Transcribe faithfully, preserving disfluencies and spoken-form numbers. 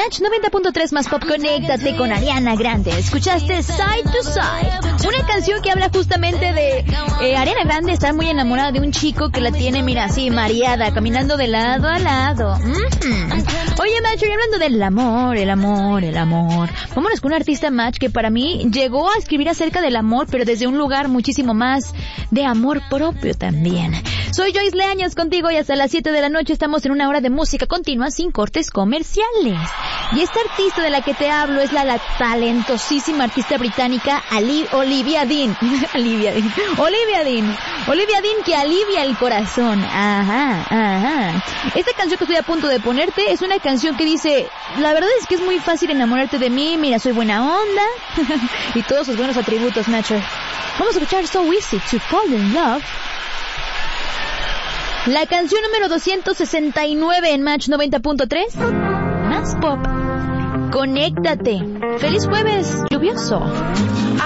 Match noventa punto tres más pop, conéctate con Ariana Grande. Escuchaste Side to Side, una canción que habla justamente de eh, Ariana Grande estar muy enamorada de un chico que la tiene, mira, así, mareada, caminando de lado a lado. Mm-hmm. Oye, Match, y hablando del amor, el amor, el amor, vámonos con un artista, Match, que para mí llegó a escribir acerca del amor, pero desde un lugar muchísimo más de amor propio también. Soy Joyce Leañas contigo y hasta las siete de la noche estamos en una hora de música continua sin cortes comerciales. Y esta artista de la que te hablo es la, la talentosísima artista británica Ali, Olivia Dean. Olivia Dean. Olivia Dean. Olivia Dean, que alivia el corazón. Ajá, ajá. Esta canción que estoy a punto de ponerte es una canción que dice, la verdad es que es muy fácil enamorarte de mí, mira, soy buena onda y todos sus buenos atributos, Matcher. Vamos a escuchar So Easy to Fall in Love. La canción número doscientos sesenta y nueve en Match noventa punto tres. Más pop. Conéctate. Feliz jueves lluvioso.